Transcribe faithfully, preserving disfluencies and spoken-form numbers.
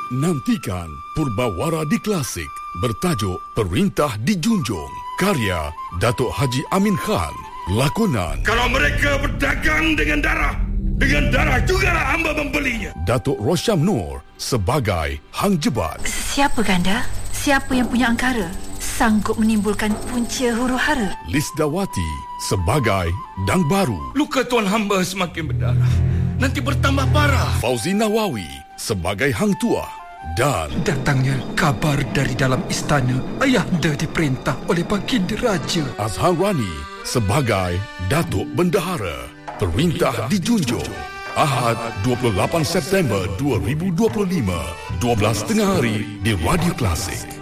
Nantikan Purbawara di Klasik bertajuk Perintah Dijunjung. Karya Datuk Haji Amin Khan. Lakonan, kalau mereka berdagang dengan darah, dengan darah jugalah hamba membelinya. Datuk Rosyam Nur sebagai Hang Jebat. Siapa Ganda? Siapa yang punya angkara sanggup menimbulkan punca huru-hara? Lisdawati sebagai Dang Baru. Luka tuan hamba semakin berdarah, nanti bertambah parah. Fauzi Nawawi sebagai Hang Tuah. Dan datangnya kabar dari dalam istana, ayahanda diperintah oleh baginda raja. Azhar Rani sebagai Datuk Bendahara. Perintah Dijunjung. Ahad dua puluh lapan September dua ribu dua puluh lima, dua belas tengah hari di Radio Klasik.